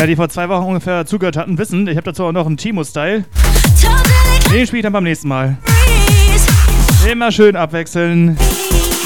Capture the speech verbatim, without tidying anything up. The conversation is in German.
die vor zwei Wochen ungefähr zugehört hatten, wissen, ich habe dazu auch noch einen Timo-Style. Den spiele ich dann beim nächsten Mal. Immer schön abwechseln.